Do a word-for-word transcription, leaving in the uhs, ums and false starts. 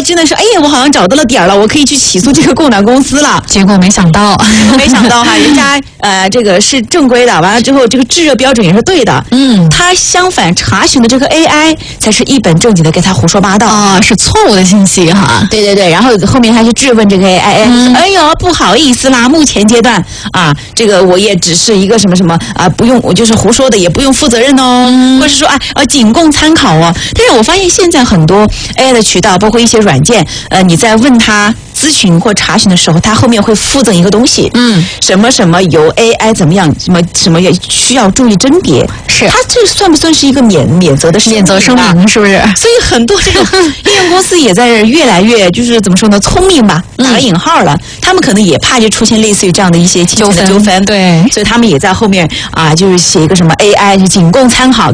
真的是，哎呀，我好像找到了点儿了，我可以去起诉这个供暖公司了。 结果没想到， 没想到哈，人家呃这个是正规的，完了之后这个制热标准也是对的。 嗯， 他相反查询的这个 A I 才是一本正经的给他胡说八道啊，是错误的信息哈。 对对对，然后后面他去质问这个 A I，、嗯、哎呦不好意思啦，目前阶段啊，这个我也只是一个什么什么啊，不用我就是胡说的，也不用负责任哦，嗯、或者是说啊呃仅供参考哦。但是我发现现在很多 A I 的渠道，包括一些软件，呃，你在问他咨询或查询的时候，它后面会附赠一个东西，嗯，什么什么由 A I 怎么样，什么什么也需要注意甄别， 是它这算不算是一个免免责的免责声明？是不是？ 所以很多这种应用公司也在越来越就是怎么说呢，聪明吧，打个引号了，嗯、他们可能也怕就出现类似于这样的一些侵权的纠纷， 对， 所以他们也在后面啊，就是写一个什么 A I 就仅供参考。